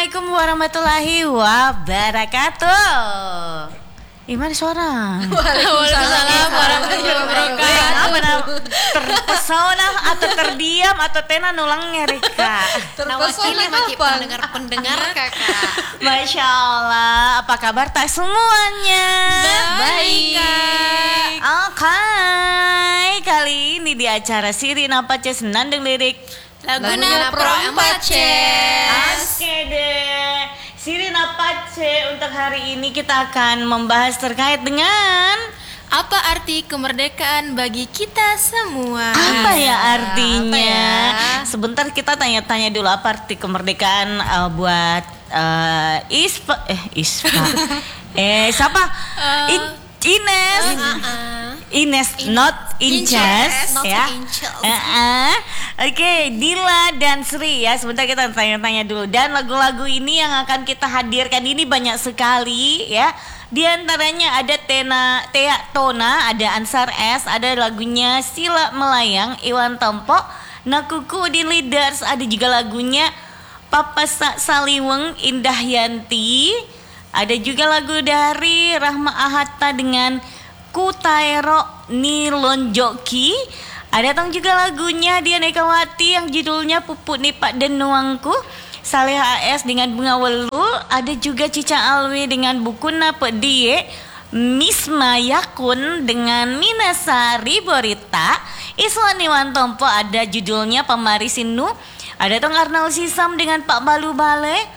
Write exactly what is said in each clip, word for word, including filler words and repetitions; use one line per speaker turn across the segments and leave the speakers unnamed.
Assalamualaikum warahmatullahi wabarakatuh. Gimana suara?
Waalaikumsalam warahmatullahi wabarakatuh.
Terpesona atau terdiam atau tena nulang ngerika.
Terpesona maki pendengar-pendengar kakak.
Masya Allah, apa kabar tak semuanya?
Baik kak.
Oke, kali ini di acara Sirin Apache Senandung Lirik
Laguna Pro Apaches.
Oke deh, Sirin Apache untuk hari ini kita akan membahas terkait dengan
apa arti kemerdekaan bagi kita semua?
apa ya artinya?
Apa ya?
Sebentar kita tanya-tanya dulu apa arti kemerdekaan uh, buat uh, Ispa eh Ispa eh siapa?
Uh,
In- Ines.
Uh, uh, uh.
Ines,
In-
not Inces,
not
ya.
Inces.
Uh-uh. Oke, okay, Dila dan Sri ya. Sebentar kita tanya-tanya dulu. Dan lagu-lagu ini yang akan kita hadirkan ini banyak sekali ya. Di antaranya ada Tena, Tea Tona, ada Ansar S, ada lagunya Sila Melayang, Iwan Tompo, Nakuku di Leaders, ada juga lagunya Papa Sa Saliweng, Indah Yanti. Ada juga lagu dari Rahma Ahata dengan Kutaero Nilonjoki. Ada tong juga lagunya Dian Ekawati yang judulnya Pupuk Nipak dan Nuangku. Saleh A S dengan Bunga Welul. Ada juga Cica Alwi dengan Bukuna Pedie. Misma Yakun dengan Minasari Borita. Iswan Iwan Tompo ada judulnya Pamari Sinu. Ada tong Arnal Sisam dengan Pak Balu Bale.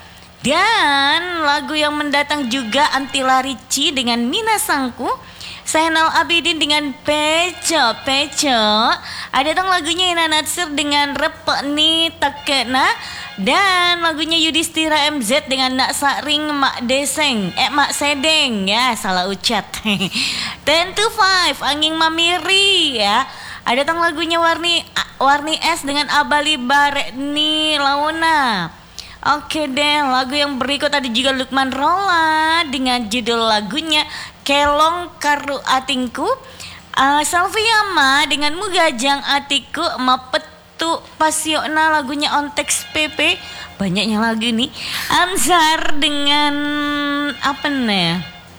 Dan lagu yang mendatang juga Antila Ricci dengan Mina Sangku. Zainal Abidin dengan Peco Peco. Ada dong lagunya Ina Natsir dengan Repekni Takena. Dan lagunya Yudhistira M Z dengan Nak Saring Mak Deseng Eh Mak Sedeng ya, salah ucat. Ten to five Angin Mamiri ya. Ada dong lagunya Warni Warni S dengan Abali Barekni Launa. Oke deh, lagu yang berikut ada juga Lukman Rola dengan judul lagunya Kelong Karu Atingku. uh, Salviama dengan Mugajang Atiku, Mapetu Pasiona lagunya Ontex P P. Banyaknya lagu nih. Ansar dengan apa nih?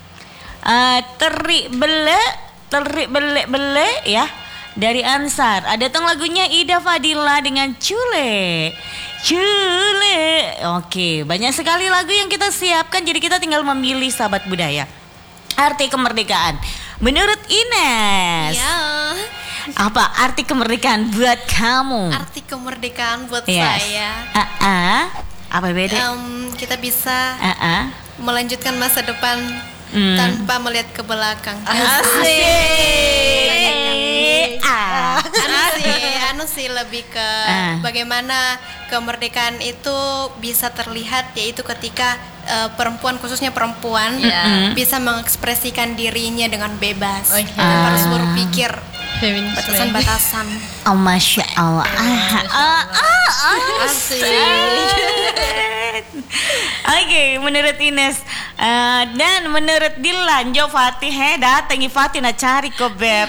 Uh, terik bele, terik bele bele ya. Dari Ansar. Ada tong lagunya Ida Fadila dengan Cule. Cule. Oke, banyak sekali lagu yang kita siapkan, jadi kita tinggal memilih sahabat budaya. Arti kemerdekaan menurut Ines.
Ya.
Apa arti kemerdekaan buat kamu?
Arti kemerdekaan buat
Yes.
saya.
Uh-uh. Apa beda?
Um, kita bisa
Uh-uh.
melanjutkan masa depan
Hmm.
tanpa melihat ke belakang.
Asik. Ah.
Anu sih, anu sih lebih ke
Ah.
bagaimana kemerdekaan itu bisa terlihat, yaitu ketika uh, perempuan, khususnya perempuan,
Yeah.
bisa mengekspresikan dirinya dengan bebas,
Okay.
tanpa harus
Ah.
berpikir
Feminisme.
batasan-batasan.
Oh, Masya Allah. Ah, ah, ah, ah,
Asik.
Oke, menurut Ines uh, dan menurut Dilan Jo Fatih he datangi Fatih na cari ko beb.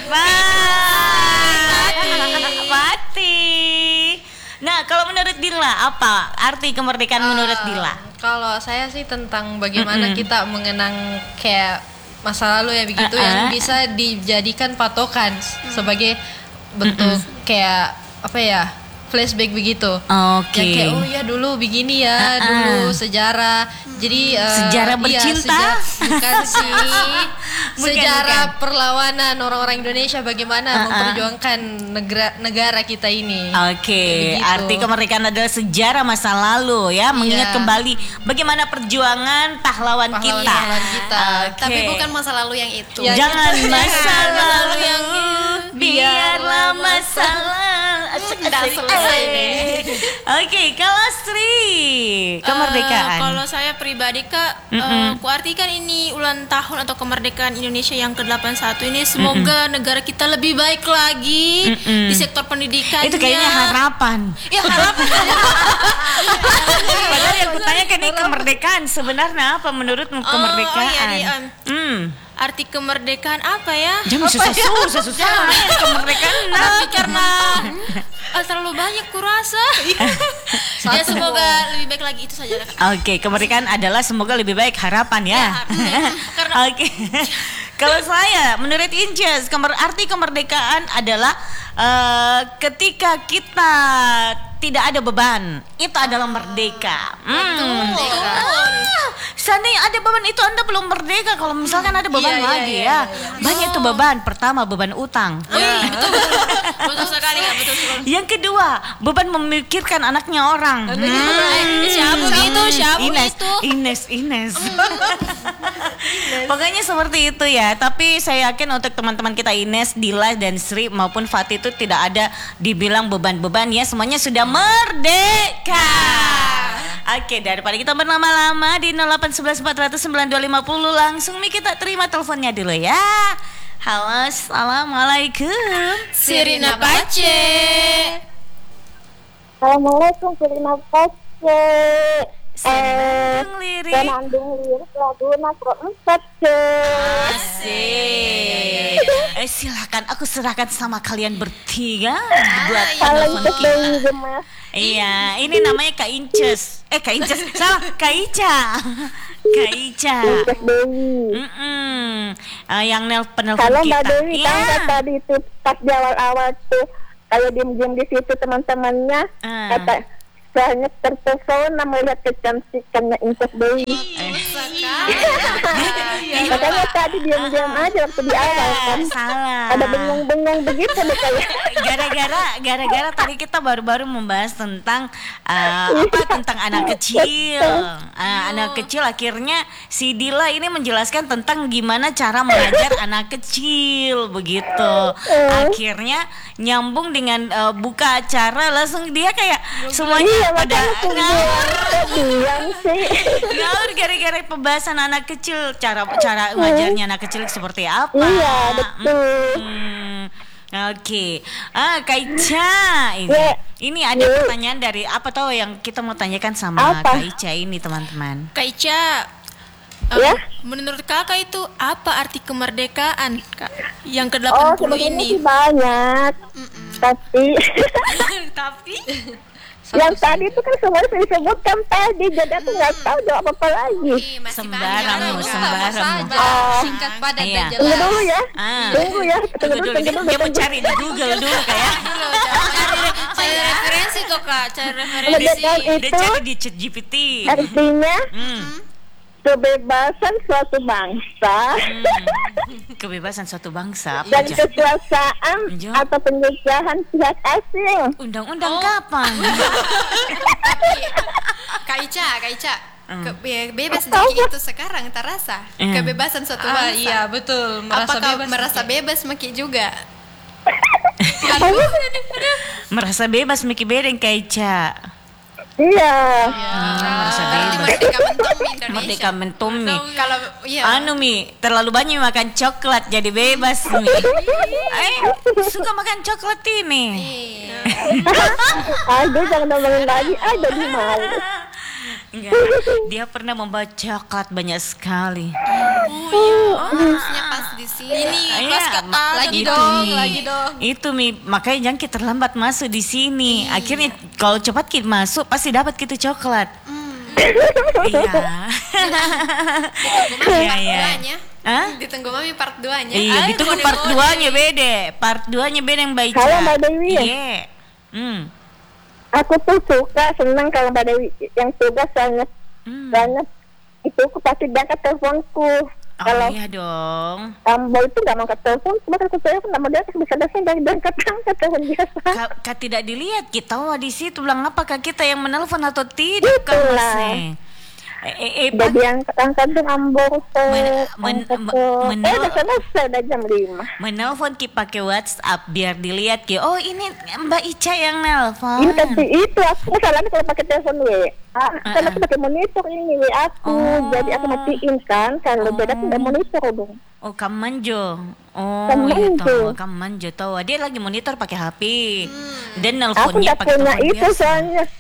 Fatih. Nah, kalau menurut Dila apa arti kemerdekaan menurut
Ah,
Dila?
Kalau saya sih tentang bagaimana
Mm-mm.
kita mengenang kayak masa lalu ya begitu,
Uh-uh.
yang bisa dijadikan patokan sebagai bentuk kayak apa ya, flashback begitu.
Oke.
Yang kayak oh ya dulu begini ya,
Uh-uh.
dulu sejarah. Jadi uh,
Sejarah
iya,
bercinta?
seja- bukan sih.
Bukan,
Sejarah
bukan.
perlawanan orang-orang Indonesia bagaimana
Uh-uh.
memperjuangkan negara negara kita ini.
Oke,
Begitu.
arti kemerdekaan adalah sejarah masa lalu ya, mengingat
Iya.
kembali bagaimana perjuangan pahlawan,
Pahlawan
kita.
pahlawan kita.
Oke.
Tapi bukan masa lalu yang itu.
Ya,
Jangan
gitu.
masa lalu
yang
biarlah masa lalu.
Udah selesai nih.
Oke, kalau Sri kemerdekaan.
Eh, kalau saya pribadi kak,
Mm-mm.
eh, ku artikan ini ulang tahun atau kemerdekaan Indonesia yang ke delapan puluh satu ini, semoga negara kita lebih baik lagi
Mm-mm.
di sektor pendidikannya.
Itu kayaknya harapan.
Ya harapan.
Padahal yang kutanya kan ini kemerdekaan kemerdekaan sebenarnya apa menurutmu
Oh,
kemerdekaan?
oh iya, nih, um,
Hmm.
Arti kemerdekaan apa ya?
Jangan susah-susah, susah kemerdekaan.
Tapi karena eh, terlalu banyak kurasa. Ya semoga lebih baik lagi itu saja.
Oke, kemerdekaan adalah semoga lebih baik harapan ya.
Karena
Oke. Kalau saya, menurut Inces, kemer- arti kemerdekaan adalah eh, ketika kita tidak ada beban, itu adalah merdeka. Hmm. Ah, seandainya ada beban itu Anda belum merdeka. Kalau misalkan ada beban
Iya, iya,
lagi
iya,
ya,
iya,
banyak itu beban. Pertama beban utang.
Wih, betul, betul, betul sekali ya, betul sekali.
Yang kedua, beban memikirkan anaknya orang.
Eh, siapa itu? Siapa
Ines,
itu?
Ines, Ines. Pokoknya seperti itu ya. Tapi saya yakin untuk teman-teman kita Ines, Dila dan Sri maupun Fatih itu tidak ada dibilang beban-beban ya. Semuanya sudah merdeka. Oke, daripada kita berlama-lama di nol delapan satu satu empat nol nol sembilan dua lima nol langsung nih kita terima teleponnya dulu ya. Halo, assalamualaikum.
Sirina Pace.
Assalamualaikum, Sirina Pace.
Senandung lirik.
Senandung lirik lagu Nasro empat ce.
Asik. Eh silakan aku serahkan sama kalian bertiga buat
Kalau
telepon
untuk
kita.
Dewi Gemas.
Iya, ini namanya Kak Inces. Eh Kak Inces, salah, Kak Ica. Kak Ica.
Princess Dewi.
Mm-mm. Eh, yang nel penelpon
Kalau
kita.
Mbak Dewi kan
Iya.
tadi itu pas di awal-awal tuh kalau diem-diem di situ teman-temannya
Ah.
kata soalnya terpesona melihat kecantikannya Princess Dewi. Makanya tadi diam-diam aja waktu di awal kan.
Salah.
Ada bengong-bengong begitu deh kayak.
Gara-gara gara-gara tadi kita baru-baru membahas tentang uh, apa tentang anak kecil. Uh, anak kecil akhirnya si Dila ini menjelaskan tentang gimana cara mengajar anak kecil begitu. Akhirnya nyambung dengan uh, buka acara langsung dia kayak semuanya
Iya
pada
makanya tuh
ngawur.
diam sih.
Ngawur gara-gara pembahasan anak kecil, cara cara ngajarnya anak kecil seperti apa.
Iya betul.
Hmm, Oke, ah Kak Ica, ini,
Ya.
ini ada
Ya.
pertanyaan dari apa tahu yang kita mau tanyakan sama
Apa?
Kak Ica ini teman-teman.
Kak Ica, em,
Ya?
menurut kakak itu apa arti kemerdekaan Kak? Yang ke
Oh
delapan puluh
sebenarnya
ini?
sih banyak. Tapi
Tapi
yang tadi itu kan semuanya sudah disebutkan tadi, jadi aku nggak tahu jawab apa lagi.
Ih, masih
Sembarangmu,
banyak, Kak.
sembarangmu.
saja
Oh.
singkat padat
Iya.
dan
Tunggu
jelas.
dulu ya,
Ah.
tunggu ya,
Tunggu
tunggu
dulu,
dulu, tunggu dulu.
dia mau
tunggu.
cari di Google dulu kayak.
dulu cari, cari referensi tuh Kak, cari referensi.
Kemerdekaan
Dia
itu
cari di Chat G P T.
artinya
Hmm.
kebebasan suatu bangsa
Kebebasan suatu bangsa apa
dan
aja?
kekuasaan
Iya.
atau penjajahan pihak asing.
Undang-undang kapan?
Kak Ica, Kak Ica,
Hmm.
ke- be- bebas Maki itu sekarang terasa
Hmm.
kebebasan suatu
Ah,
bangsa.
iya betul, merasa
Apakah
bebas.
merasa bebas Maki juga?
Merasa bebas Miki Bedeng Kak Ica.
Iya.
Merasa
Berarti
bebas.
merdeka mentok di Indonesia.
Merdeka mentum nih.
Kalau iya.
Anu Mi, terlalu banyak makan coklat jadi bebas Mi. Eh, suka makan coklat ini.
Aduh jangan ngomongin lagi, ah jadi malu.
Enggak, dia pernah membawa coklat banyak sekali.
Harusnya pas di sini.
Ini
Iya,
pas kata
ma-
lagi
itu,
dong,
Mi.
lagi dong.
Itu Mi, makanya jangan kita terlambat masuk di sini. Akhirnya kalau cepat kita masuk pasti dapat kita coklat. Iya. Iya, iya.
Duanya.
Hah?
Ditunggu Mami part duanya.
Iya,
Ah,
ditunggu
kode-kode.
part dua-nya beda. Part dua-nya beda yang baik.
Halo, Mbak Dewi ya?
Iya. Hmm.
Aku tuh suka senang kalau Mbak Dewi yang tugas sangat
Hmm.
banget itu aku pasti diangkat teleponku.
Oh
Kalau
iya dong.
Ambo itu nggak mau angkat telepon, cuma kalau saya pun nama dia bisa dasar dari angkat angkat telepon biasa.
Kak, Kak tidak dilihat kita wah di situ bilang apakah kita yang menelpon atau tidak Kak
Itulah.
Mas? Eh, eh, eh,
Udah
Pak,
diangkat angkat tuh Ambo tuh.
Men- men-
angkat
men-
tuh.
men-
Eh udah selesai udah jam lima.
menelpon ki pakai WhatsApp biar dilihat ki. Oh ini Mbak Ica yang nelpon.
Ini tapi itu aku salahnya kalau pakai telepon W A, kan aku pakai monitor ini W A aku,
Oh.
jadi aku matiin kan, kalau beda tuh nggak monitor dong.
Oh Kamanjo. Oh
Kamanjo.
iya tahu Kamanjo tahu. Dia lagi monitor pakai H P. Dan
Aku
nelponnya
nggak
pakai
punya
telepon
itu
biasa.
soalnya.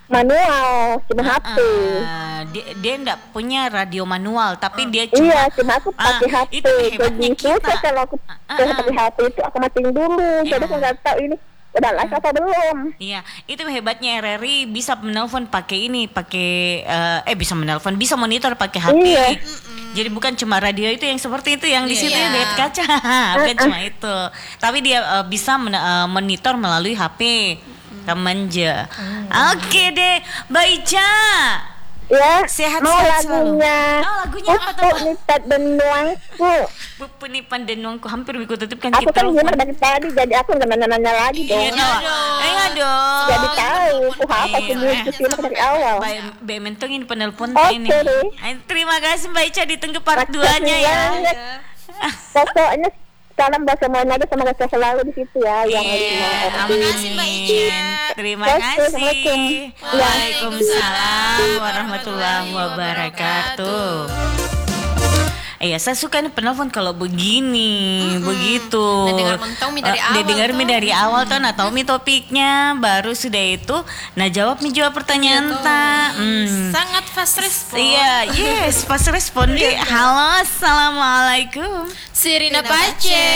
manual, cuma H P.
Ah, dia dia enggak punya radio manual, tapi dia cuma
Iya, cuma aku
Ah,
pakai H P.
itu hebatnya
Jadi susah
kita.
kalau aku
Ah, ah,
pakai H P itu aku matiin dulu. Jadi
Ya.
aku nggak tahu ini udah live apa belum.
Iya, itu hebatnya R R I bisa menelpon pakai ini, pakai eh, eh bisa menelpon, bisa monitor pakai H P.
Iya.
Jadi bukan cuma radio itu yang seperti itu yang di situ
Iya.
lihat kaca, bukan cuma itu. Tapi dia eh, bisa men- eh, monitor melalui H P. Kamanja. Oke deh, Mbak Ica.
Ya,
Sehat-sehat
mau
selalu.
lagunya.
Oh, lagunya apa tuh,
Aku
Mbak?
nipat benuangku.
Penipan dan nuangku hampir aku tutupkan
Aku
kita
kan gimana dari tadi, jadi aku nggak nanya-nanya lagi
Iya
dong.
dong. Iya dong.
Jadi tahu, aku apa aku
Iya.
mau simak dari awal.
Baik, Mbak mentongin penelpon
Oke
ini.
deh.
Eh, Terima kasih Mbak Ica, ditunggu part duanya ya.
banget. Pokoknya salam buat semuanya aja, semoga saya selalu di situ ya. Yang
Iya,
lagi
amin.
Mbak Ica.
Terima
Oke,
kasih.
Assalamualaikum.
Waalaikumsalam warahmatullahi wabarakatuh. Iya, saya suka nih penelpon kalau begini, begitu.
Dan dengar mentong mi dari
Eh,
awal
dengar mi
tuh.
dari awal tuh, nah tahu mi topiknya, baru sudah itu, nah jawab mi jawab pertanyaan ta. Hmm.
Sangat fast respon.
Iya, yes, pas respon deh. Halo, assalamualaikum.
Sirina Pace.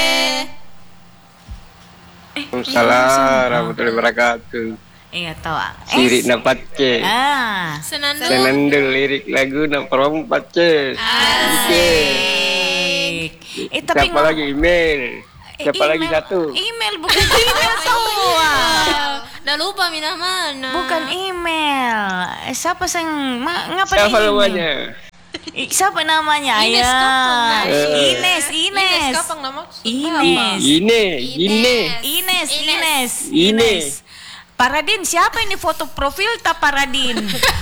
Waalaikumsalam warahmatullahi wabarakatuh.
Iya tahu.
Sirik na patke.
Ah.
Senandung.
Senandung lirik lagu na perong patke.
Asik. Eh tapi
Siapa lagi email?
Eh,
Siapa lagi
email-
satu?
Email bukan email semua.
Dah lupa mina mana.
Bukan email. Eh, siapa yang ma, ngapa
Siapa
email?
namanya?
I- Siapa namanya?
Ines
Ayah.
Kapang.
Ines, Ines.
Kapang nama
Ines.
Ini, ini,
Ines, Ines,
Ines.
Paradin, siapa ini foto profil tak Paradin?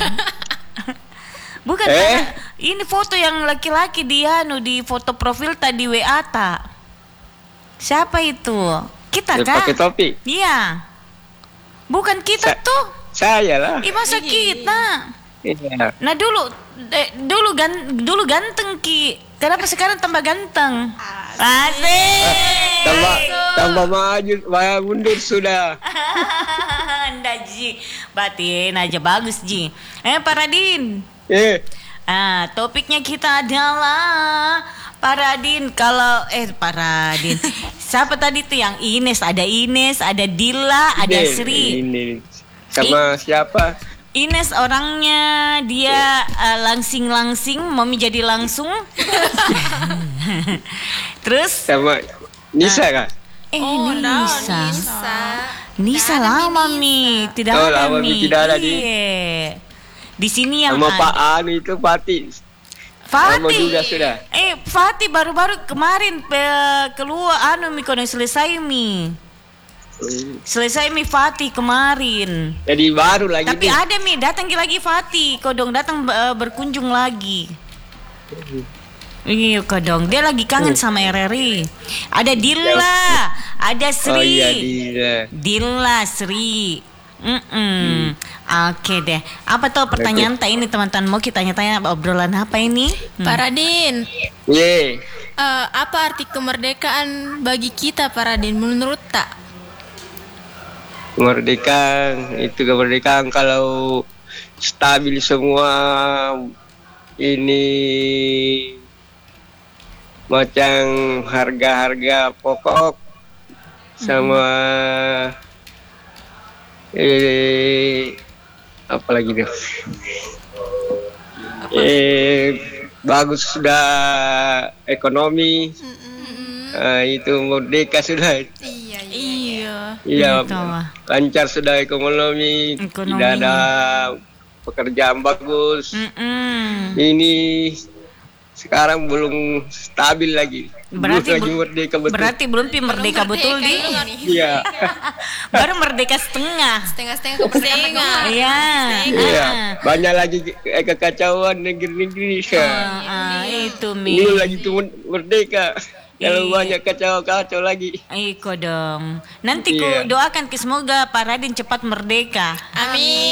Bukan,
Eh?
Para- ini foto yang laki-laki dia anu di foto profil tadi W A tak? Siapa itu? Kita
Dia
kan?
pakai topi.
Iya. Bukan kita
Sa-
tuh.
Saya lah.
Ih, masa kita?
Iya.
Nah dulu, eh, dulu gan, dulu ganteng Ki. Kenapa sekarang tambah ganteng? Asik.
Tambah, tambah maju, maju mundur sudah.
Anda Ji, batin aja bagus Ji. Eh Paradin.
Eh,
Ah, topiknya kita adalah Paradin. Kalau eh Paradin. Siapa tadi tuh yang Ines? Ada Ines, ada Dila, ada
ini,
Sri.
Ini. Sama siapa?
Ines orangnya dia eh, langsing-langsing, mami jadi langsung. Terus
Sama Nisa kan?
eh
Oh, nah,
Nisa.
Bisa.
Nisa lama mi, tidak
Oh,
ada
lama, Mi,
mi.
tidak ada, Di.
Iya. Di sini yang
Sama
ada.
Pak Anu itu Pati.
Fatih.
Lama juga sudah.
Eh, Fatih baru-baru kemarin pe- keluar anu mi kono selesai mi. Selesai mi Fatih kemarin.
Jadi baru lagi
Tapi
nih.
ada mi datang lagi Fatih, kodong datang eh, berkunjung lagi. Iya kodong, dia lagi kangen sama R R I. Ada Dila, ada Sri.
Oh iya dia.
Dila Sri. Mm-mm. Oke deh. Apa tuh pertanyaan tak ini teman-teman, mau kita tanya-tanya obrolan apa ini? Hmm.
Paradin.
Ye.
Eh, apa arti kemerdekaan bagi kita Paradin menurut tak?
Kemerdekaan itu kemerdekaan kalau stabil semua ini macam harga-harga pokok sama eh apa lagi deh eh bagus sudah ekonomi. Ah, itu merdeka sudah.
Iya, iya.
Iya.
Iya,
Gitu.
lancar sudah ekonomi,
Ekonominya.
tidak ada pekerjaan bagus.
Mm-mm.
Ini sekarang belum stabil lagi.
Berarti
belum lagi
bel-
merdeka betul.
Berarti belum pi merdeka betul di.
Iya,
Baru merdeka setengah.
Setengah-setengah kemerdekaan.
Iya.
iya.
Ah.
Banyak lagi ke- kekacauan negeri-negeri.
Ah, itu mi.
Ini lagi tuh merdeka. Kalau
Iya.
banyak kacau-kacau lagi.
Iko dong. Nanti ku
Iya.
doakan ke semoga Paradin cepat merdeka.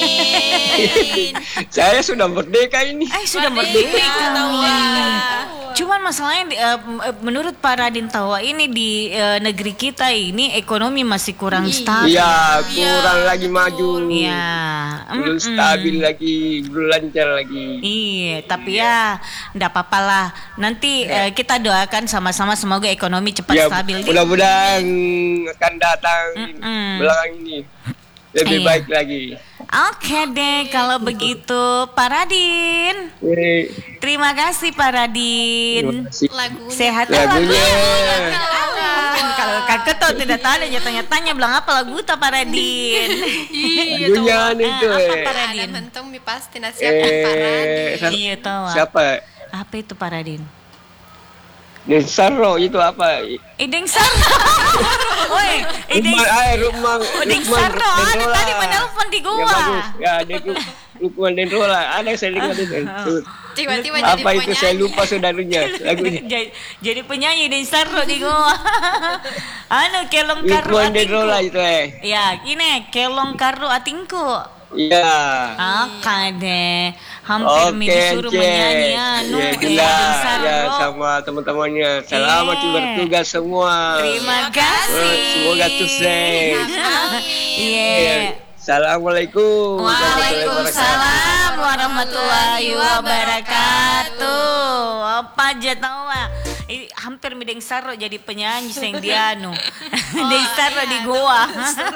Amin.
Saya sudah merdeka ini.
Eh sudah merdeka. Mi. Cuman masalahnya di- eh, m- eh, menurut Pak Radin Tawa ini di eh, negeri kita ini ekonomi masih kurang stabil.
Iya, kurang lagi maju.
Iya.
Belum
Mm-mm.
stabil lagi, belum lancar lagi.
Iya, tapi ya enggak apa-apa lah. Nanti eh, kita doakan sama-sama semoga ekonomi cepat
Ya,
stabil. Di-
mudah-mudahan akan datang
Mm-mm.
belakang ini lebih
Iya.
baik lagi.
Oke deh, kalau begitu Pak Radin.
Eh,
Terima kasih Pak Radin.
terima kasih.
Lagunya.
Sehat
Lagunya.
Kalau kakak tuh tidak tanya, dia tanya-tanya bilang apa lagu tak Pak Radin.
Lagunya itu
apa
eh.
Pak
Ada
Radin?
mentung mi pasti nasihatkan Pak
Eh,
Radin.
sa-
Iya tahu.
siapa?
Apa itu Pak Radin?
Desaro itu apa?
Ideng Sarno. Woi, Ideng
Rumah air, rumah.
Ideng
Lukman
Sarno ada
Denrola.
tadi menelpon di
Ya
gua.
bagus. Ya, dia itu Lukman Denrola. Ada saya dengar itu.
Tiba-tiba jadi
Apa itu saya
penyanyi.
lupa saudaranya lagunya.
jadi, jadi penyanyi Ideng Sarno di gua. Anu kelong karu
Lukman
atinku.
Denrola itu eh.
Ya, gini kelong karu atinku.
Iya.
Oke deh, hampir mi disuruh
Cek.
menyanyi anu
Ya,
eh,
gila.
Ideng
Ya,
Sarno.
sama teman-temannya. Selamat
Eh.
bertugas semua.
Terima kasih.
Semoga sukses.
Iya.
Ya, Assalamualaikum.
Waalaikumsalam warahmatullahi wabarakatuh. Apa aja tahu ah. Ih, hampir mideng Sarro jadi penyanyi sing dianu. Deng Sarro di goa.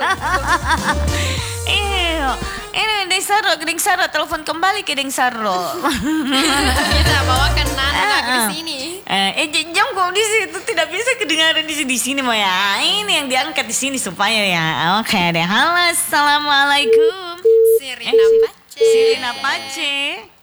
Iya. Ini Deng Sarro, Deng Sarro telepon kembali ke Deng Sarro.
Kita bawakan Nana lagu di
Ah, ah.
sini.
Eh, eh j- jam kok di situ tidak bisa kedengaran di sini di sini mau ya. Ini yang diangkat di sini supaya ya. Oke deh. Halo, assalamualaikum.
Sirina Pace.
Sirina Pace.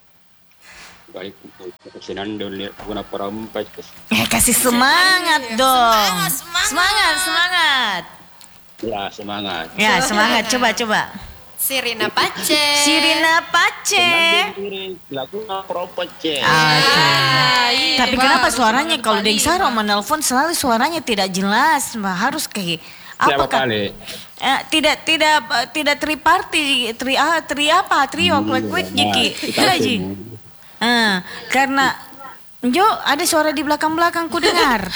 Baik, Fernando lihat guna perempat.
Eh, kasih semangat dong.
Semangat,
Semangat, semangat.
Ya semangat.
Ya, semangat. Coba, coba.
Sirina Pace.
Sirina Pace.
Lagu perempat cek.
Ah,
iya,
Tapi
baru
kenapa suaranya
baru
kalau
kali.
Deng Saro menelpon selalu suaranya tidak jelas, Mbak? Harus kayak
Siapa
apakah
kali?
eh, tidak tidak eh, tidak triparti, tri ah, tri apa? Trio
Hmm,
quick quick
nah,
jiki.
kita
Tidak, Ji.
tunggu.
Eh, karena Jo ada suara di belakang-belakang ku dengar.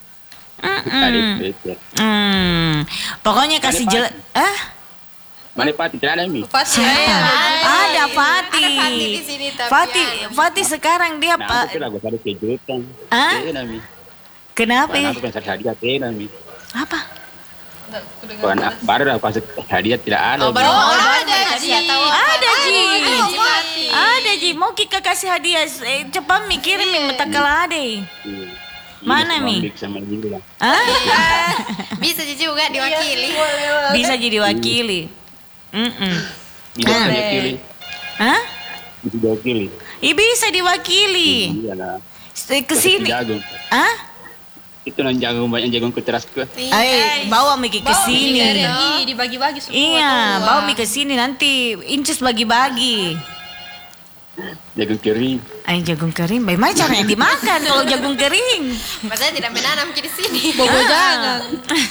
Tadi itu.
Hmm, pokoknya kasih jelas. Eh?
Mana pati tidak ada mi?
Pasti
Siapa?
ya.
Ada Fatih.
Ada Fatih di sini, tapi
Fatih,
anu.
Fatih sekarang dia
Nah,
Pak.
itu lagu tadi kejutan.
Hah?
Iya nami.
Kenapa ya?
Karena aku pensar hadiah teh nami.
Apa?
Bukan baru aku kasih hadiah tidak ada.
Oh, baru
Mi.
oh,
ada,
ada
Ji.
Ji. Tahu
Ada, Ji.
Fatih.
Ada Ji, mau Kika kasih hadiah. Eh, cepat mikirin mi metakala ade.
Iya.
Mana,
Iya,
Mi?
Bang Dik sama ini lah.
Hah?
Bisa Ji juga diwakili.
Bisa jadi wakili. Mm-mm.
Bisa
Ah.
diwakili.
Hah?
Bisa diwakili.
Ih, bisa diwakili.
Iya lah.
Eh, Ke sini.
Jagung.
Hah?
Itu non jagung banyak jagung ke teras ke.
Eh, bawa mi ke sini.
Iya, dibagi-bagi semua.
Iya,
tuh.
bawa mi ke sini nanti Inces bagi-bagi.
Jagung kering.
Ay, jagung kering. Bagaimana caranya dimakan kalau jagung kering?
Maksudnya tidak menanam di sini.
Bobo jangan.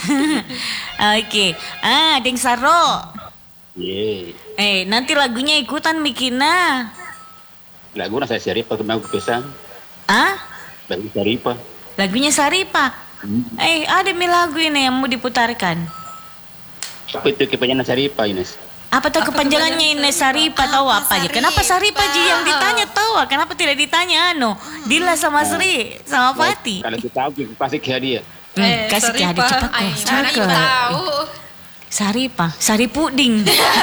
Oke. Ah, Deng Saro.
Iya.
Eh, nanti lagunya ikutan Mikina.
Lagu nasa Syarifah kemarin aku pesan.
Ah?
Lagu Syarifah.
Lagunya Saripa. Eh, ada mi lagu ini yang mau diputarkan.
Apa itu kepanjangan Syarifah Ines?
Apa tahu kepanjangannya ini Saripa tahu apa aja? Kenapa Saripa Ji yang ditanya tahu? Kenapa tidak ditanya anu? Dila sama Sri sama Fatih.
Kalau kita tahu kita pasti ke hadiah.
Hmm,
Eh,
kasih ke
Saripa.
adik cepat
Ay,
kok.
mana
Cakep.
tahu.
Saripa, sari puding.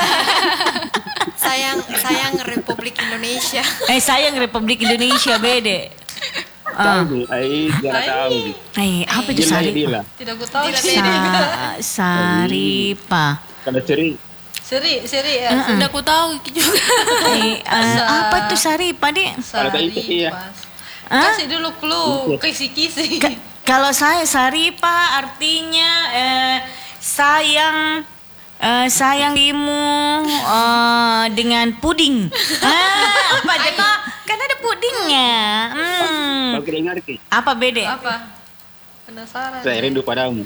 Sayang sayang Republik Indonesia.
eh sayang Republik Indonesia bede. Ah.
Tahu, ai jangan tahu.
Eh, apa itu
Dia
Saripa?
Dila.
Tidak aku tahu
Tidak
sih.
Sa Saripa.
Kalau Seri,
Seri, seri ya.
Udah aku tahu juga.
Eh, eh, apa tuh Saripa, Dek?
Kalau kayak itu, iya.
Hah?
Kasih dulu clue, kisi-kisi.
Ka- Kalau saya Saripa artinya eh, sayang eh, sayang imu eh, dengan puding. Ah, apa aja kok? Kan ada pudingnya. Hmm.
kau kira ngerti?
Apa beda?
Apa? Penasaran.
Saya rindu padamu.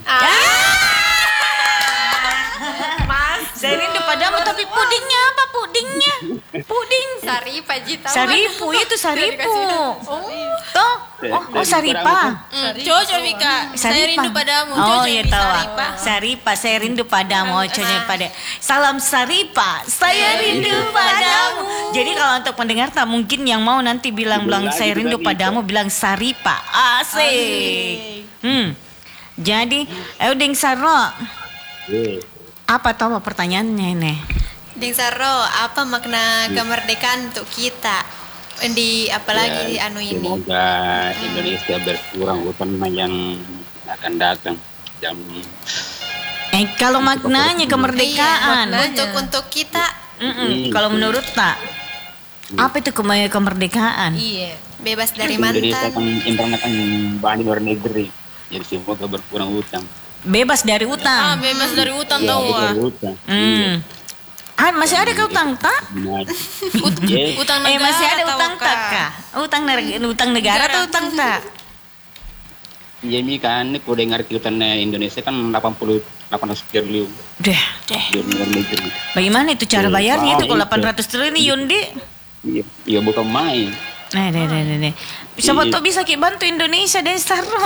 Saya rindu padamu tapi pudingnya apa pudingnya? Puding.
Sari Paji tahu.
Saripu itu saripu.
Oh.
Toh Oh, oh Saripa.
Hmm, cocok Mika. Saya rindu padamu.
Oh
Cocok
iya
Mi
tahu.
Saripa.
Saripa, saya rindu padamu. Oh, cocok pada. Salam Saripa, saya rindu padamu. Jadi kalau untuk pendengar tak mungkin yang mau nanti bilang-bilang saya rindu padamu, bilang Saripa. Asik. Hmm. Jadi, Euding Saro,
Iya.
apa tahu pertanyaannya nih?
Ding Saro, apa makna kemerdekaan untuk kita? Di apalagi di
Ya,
anu ini?
semoga Indonesia berkurang hutan yang akan datang. Jam
Eh, kalau maknanya kemerdekaan,
Iya, untuk untuk kita
Mm-mm, kalau menurut tak, apa itu keme- kemerdekaan?
Iya.
bebas dari
Indonesia
mantan.
kan impor akan banyak luar negeri. Jadi semoga berkurang hutang.
Bebas dari
Ah,
utang.
bebas dari utang
Ya,
tahu
bebas
ah.
dari hutang.
Hmm. Ah, masih ada ke utang tak?
Nah, iya.
Utang
Eh
negara.
masih ada
tahu,
utang tak kah? Utang neg- utang negara atau utang tak?
Jadi kan aku dengar hutan Indonesia kan delapan puluh delapan ratus triliun
Deh, deh.
di luar negeri.
Bagaimana itu cara
Eh,
bayarnya itu kalau
baik.
delapan ratus triliun ini Yundi?
Iya, iya bukan main.
Nah, deh, deh, deh, deh. Siapa
Iya.
tuh bisa ki bantu Indonesia deh Saro.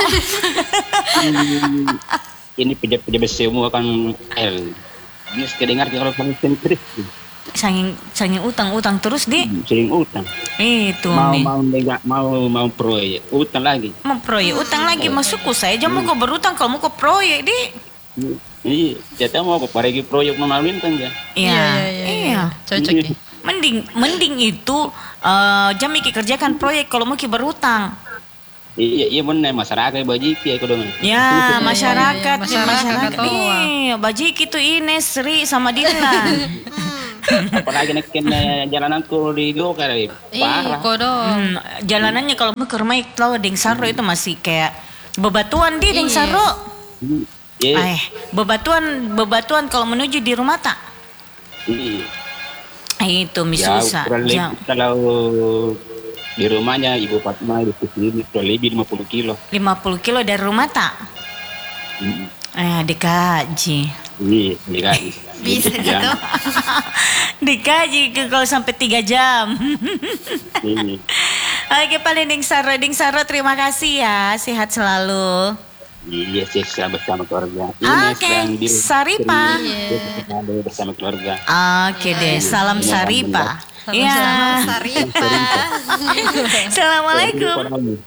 Ini pejabat-pejabat semua kan L. Ini kedengar kalau kamu sentris,
Sanging sanging utang-utang terus di.
sering utang.
Itu
Mau
nih.
mau nega, mau mau proyek, utang lagi.
Mau proyek utang lagi masukku saya aja mau kau berutang kalau mau kau proyek di.
Iya, kita mau ke parigi proyek melalui kan ya.
Iya, iya.
Cocok ya.
Mending mending itu eh jam iki kerjakan proyek kalau mau ki berutang.
Iya, iya benar masyarakat bagi ya aku dong.
Ya, masyarakat,
iya,
ya,
masyarakat
masyarakat.
katoa.
Nih, bajik itu ini Sri sama Dila.
Apalagi nek kena jalananku di Gokar,
Ih,
parah.
kodong.
Hmm, jalanannya kalau mau ke rumah itu Deng Saro itu masih kayak bebatuan di Deng
Iya.
Saro.
Iya,
Eh, bebatuan bebatuan kalau menuju di rumah tak.
iya.
Eh, itu mi
Ya,
susah.
kurang lebih
Jam
kalau di rumahnya Ibu Fatma di sini kurang lebih lima puluh kilo.
lima puluh kilo dari rumah tak.
Mm.
Eh, dikaji.
Iya, iya.
Bisa gitu.
Dikaji ke kalau sampai tiga jam.
Iya.
Oke, paling Deng Saro, Deng Saro terima kasih ya, sehat selalu.
Iya, saya bersama keluarga.
Oke,
sedang di-
Saripa.
Iya, bersama keluarga.
Oke deh, salam
Iya,
Saripa.
Salam
Iya.
Saripa.
Assalamualaikum.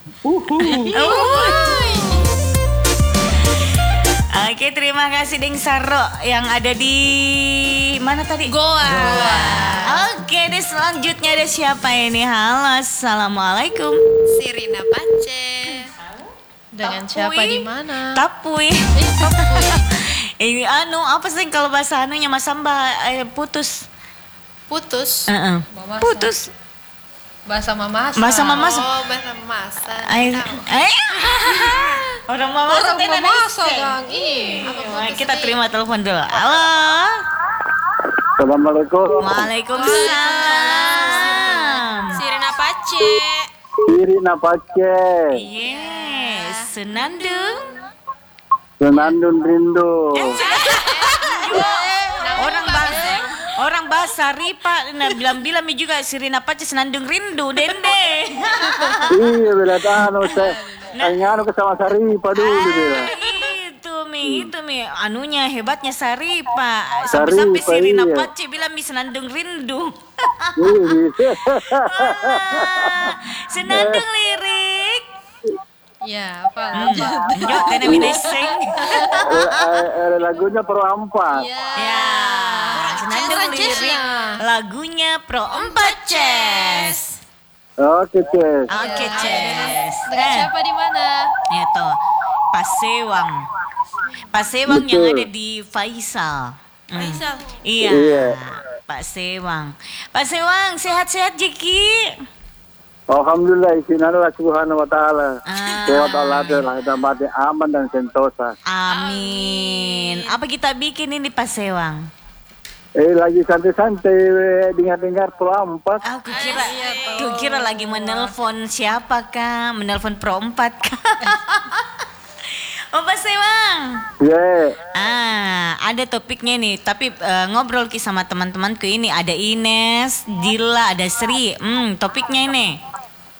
Uhuy. Oke, terima kasih Deng Saro yang ada di mana tadi?
Goa.
Oke, deh selanjutnya ada siapa ini? Halo, assalamualaikum.
Sirina Pace.
Dengan
Tapui.
siapa di mana?
Tapui.
Eh, Tapui.
Ini anu apa sih kalau bahasa anunya Mas Samba eh, putus.
Putus.
Heeh.
Mamasa.
Putus.
Bahasa mamasa.
Bahasa mamasa.
Oh, bahasa masa.
Ay, eh. Orang mama
Orang
teh
mamasa,
nangis.
Gang. Ih.
Iya, kita terima telepon dulu. Halo.
Assalamualaikum.
Waalaikumsalam.
Sirina Pace.
Diri Napace.
Yes, senandung.
Senandun rindu.
Orang bahasa orang bahasa Ripa nah, bilang-bilang mi juga Sirina Pace senandung rindu dende.
Iya, bila tahu saya. Nganu ke sama Saripa dulu bila.
Itu mi, itu mi anunya hebatnya Saripa. Sampai-sampai
Saripa,
Sirina
iya.
Pace bilang mi senandung rindu.
Iya.
Senandung lirik.
Ya, apa?
Yo, tena mi deseng.
Eh, eh, lagunya Pro Ampat.
Ya, senandung lirik.
Ranjesnya.
Lagunya Pro empat Ces.
Oke, Ces.
Oke, Ces.
Dengan
Eh,
siapa di mana?
itu Pasewang. Pasewang yang
Betul.
ada di Faisal. Hmm.
Faisal.
Iya.
Iya.
Pak Sewang. Pak Sewang, sehat-sehat Jiki.
Alhamdulillah, izinallah subhanahu wa ta'ala.
Ah.
Sehat Allah dan tempatnya aman dan sentosa.
Amin. Apa kita bikin ini Pak Sewang?
Eh, lagi santai-santai eh, dengar-dengar Pro Ampat.
Aku kira, aku kira lagi menelpon siapa kah? Menelpon Pro empat kah? Oh Pak Sewang.
Ya,
Ah, ada topiknya nih. Tapi eh, ngobrol ki sama teman-temanku ini ada Ines, Dila, ada Sri. Hmm, topiknya ini.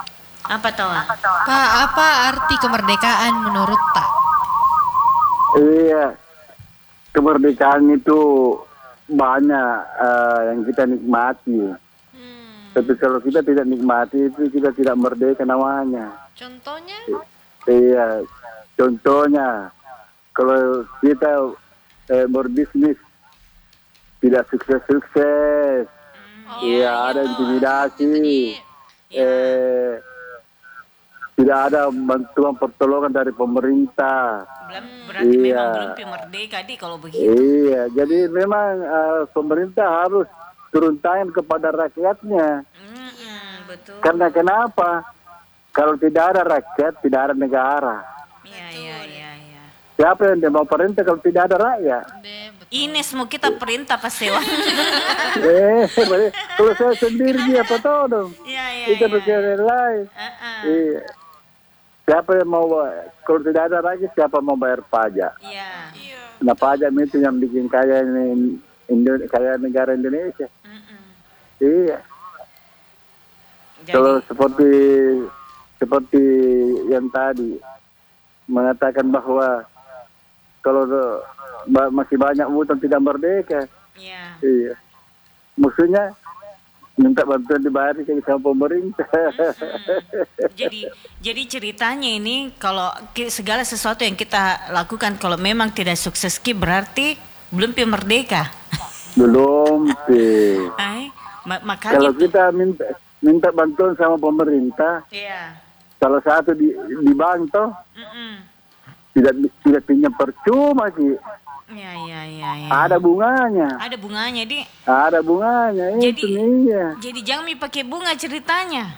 Apa toh?
Pak, apa arti kemerdekaan menurut Tak?
Iya, kemerdekaan itu banyak eh, yang kita nikmati. Tapi kalau kita tidak nikmati itu kita tidak merdeka namanya.
Contohnya?
Iya, contohnya kalau kita eh, berbisnis tidak sukses-sukses, iya ada intimidasi, eh, tidak ada bantuan pertolongan dari pemerintah.
Berarti
Iya.
memang belum merdeka di kalau begitu.
Iya, jadi memang eh, pemerintah harus turun tangan kepada rakyatnya.
Mm-mm, betul.
Karena kenapa? Kalau tidak ada rakyat, tidak ada negara.
Iya, iya, iya, iya.
Siapa yang dia mau perintah kalau tidak ada rakyat?
Ines mau kita perintah Pak Sewa.
Eh, kalau saya sendiri dia apa tahu dong?
Iya, iya,
Kita
iya.
bicara yang lain.
Uh-uh.
Iya. Siapa yang mau kalau tidak ada rakyat, siapa mau bayar pajak?
Iya.
Nah pajak itu yang bikin kaya ini Indo- kaya negara Indonesia.
Mm-mm.
Iya.
Jadi,
Kalau seperti seperti yang tadi mengatakan bahwa kalau ba- masih banyak hutan tidak merdeka,
iya.
iya. Maksudnya minta bantuan dibayar sama pemerintah.
Jadi jadi ceritanya ini kalau ki- segala sesuatu yang kita lakukan kalau memang tidak sukses ki berarti belum pi merdeka.
Belum sih.
Ay, ma-
Kalau
makanya tuh.
kita minta minta bantuan sama pemerintah,
Iya.
salah satu di di bank toh
Mm-mm.
tidak tidak pinjam percuma sih.
Iya, iya, iya, iya.
Ada bunganya.
Ada bunganya, Di.
Ada bunganya
Jadi
itu iya.
jadi jangan mi pakai bunga ceritanya.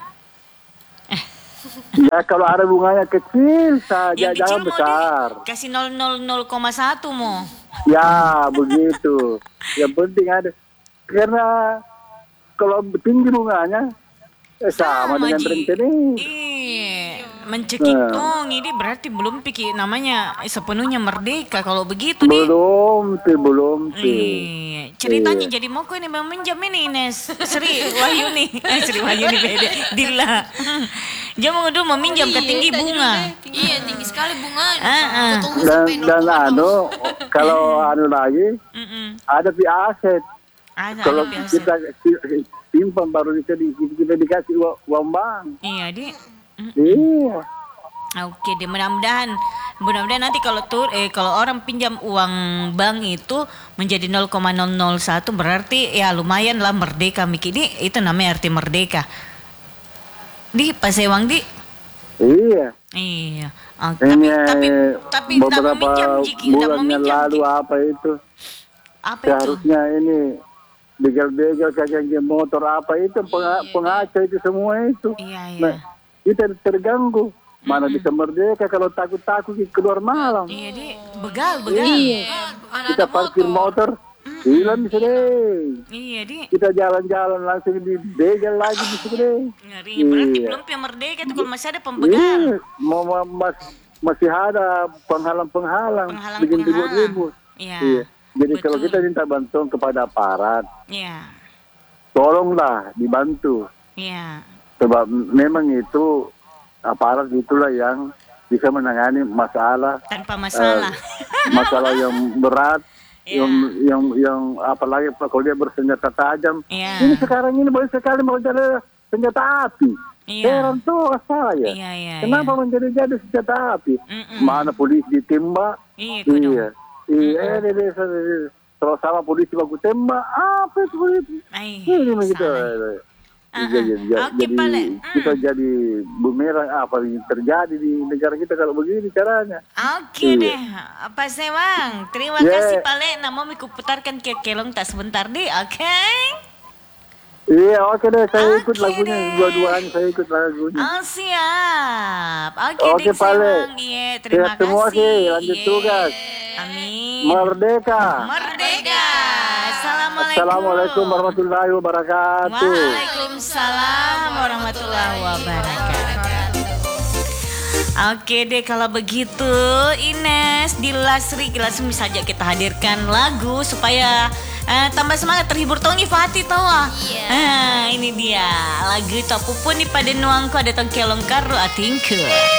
Ya kalau ada bunganya kecil saja,
Yang kecil
jangan
mau
besar.
Di, kasih nol nol nol koma satu mau.
Ya begitu. Yang penting ada. Karena kalau tinggi bunganya eh, sama, dengan
Ji.
renten ini.
Iya, mencekik
Nah.
dong. Ini berarti belum pikir namanya sepenuhnya merdeka kalau begitu Di.
Belum sih, belum sih.
Iya, ceritanya jadi mau kau ini meminjam ini Ines Sri Wahyuni, eh, Sri Wahyuni beda, Dila. Dia mau dulu meminjam ke tinggi bunga.
Iya, tinggi sekali bunganya.
Ah, ah.
Tunggu
Dan
sampai
dan
nol koma nol.
anu kalau anu lagi
Mm-mm.
ada di aset.
Ada
Kalau
ada biasa.
kita si- simpan baru bisa di, kita dikasih uang, uang bank.
Iya di.
Iya.
Oke deh, mudah-mudahan mudah-mudahan nanti kalau tur eh kalau orang pinjam uang bank itu menjadi nol koma nol nol satu berarti ya lumayan lah merdeka Miki. Di itu namanya arti merdeka. Di Pak Sewang Di.
Iya.
Iya. Oh,
Ini
tapi tapi tapi tidak
beberapa
meminjam Jiki, tidak
bulan yang
meminjam
lalu
Ki.
apa itu
Apa itu?
seharusnya ini begal-begal kaki motor apa itu penga- pengaca itu semua itu.
Iya, iya.
Nah, kita terganggu. Mana bisa merdeka kalau takut-takut keluar malam.
Iya di begal begal.
Kita parkir motor, hilang bisa deh.
Iya di.
Kita jalan-jalan langsung di begal lagi bisa deh.
Ngeri berarti
Iya.
belum yang merdeka itu kalau masih ada pembegal.
Iya, mau mau- mas, masih ada penghalang-penghalang, bikin
Penghalang-penghalang.
ribut-ribut.
Iya.
Iya. Jadi
Betul.
kalau kita minta bantuan kepada aparat,
Iya.
tolonglah dibantu.
Iya.
Sebab memang itu aparat itulah yang bisa menangani masalah
Tanpa masalah.
eh, masalah yang berat,
Iya.
yang yang yang apalagi kalau dia bersenjata tajam.
Iya.
Ini sekarang ini banyak sekali mau jadi senjata api.
Iya.
Heran tuh saya.
Iya, iya,
Kenapa menjadi jadi senjata api?
Mm-mm.
Mana polisi ditembak?
Iya, kudu.
Iya. Iya, ini dia kalau sama polisi baku tembak, apa itu polisi?
Ai,
Ini begitu.
salah. Ah,
Jadi,
ah. Oke,
jadi
Pale.
kita jadi bumerang apa yang terjadi di negara kita kalau begini caranya.
Oke
Iya.
deh, Pak Sewang. Terima
Yeah.
kasih Pale. Nama miku putarkan ke kelong tak sebentar deh, oke?
Iya, oke deh, saya ikut
Oke
lagunya
deh.
dua-duanya, saya ikut lagunya.
Oh siap. Oke
Oke,
deh
Pale.
Sewang. Iya, terima
Sehat semua
kasih.
sih, lanjut
Iya.
tugas.
Amin.
Merdeka.
Merdeka. Assalamualaikum.
Assalamualaikum warahmatullahi wabarakatuh.
Waalaikumsalam warahmatullahi wabarakatuh. Oke deh kalau begitu Ines. S S Dila Sri langsung saja kita hadirkan lagu supaya eh, tambah semangat terhibur tongi Fatih tawa.
Iya.
Ah, ini dia lagu Tapupun di pada nuangku ada tong kelong karo atingku.